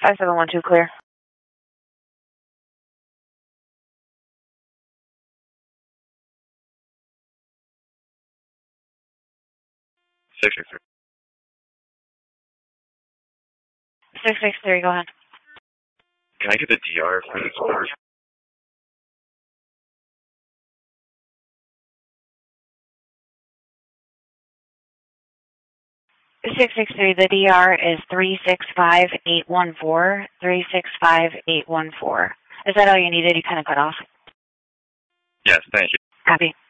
5712 clear. 663. 663, go ahead. Can I get the DR for this order? 663, the DR is 365814. 365814. Is that all you needed? You kind of cut off. Yes, thank you. Copy.